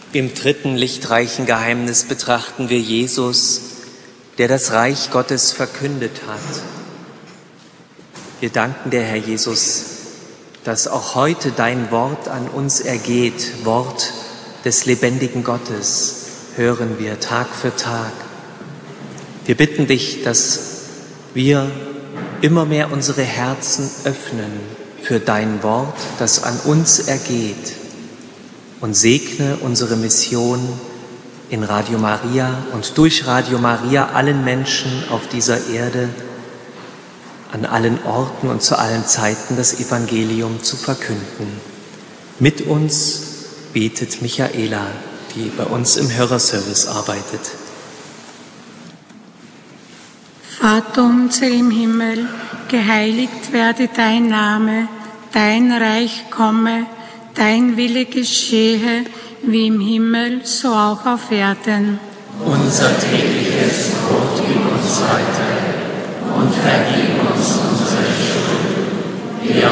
Im dritten lichtreichen Geheimnis betrachten wir Jesus, der das Reich Gottes verkündet hat. Wir danken dir, Herr Jesus, dass auch heute dein Wort an uns ergeht, Wort des lebendigen Gottes, hören wir Tag für Tag. Wir bitten dich, dass wir immer mehr unsere Herzen öffnen für dein Wort, das an uns ergeht, und segne unsere Mission in Radio Maria und durch Radio Maria allen Menschen auf dieser Erde, an allen Orten und zu allen Zeiten das Evangelium zu verkünden. Mit uns betet Michaela, die bei uns im Hörerservice arbeitet. Vater unser im Himmel, geheiligt werde dein Name, dein Reich komme, dein Wille geschehe, wie im Himmel, so auch auf Erden. Unser tägliches Brot gib uns heute und vergib uns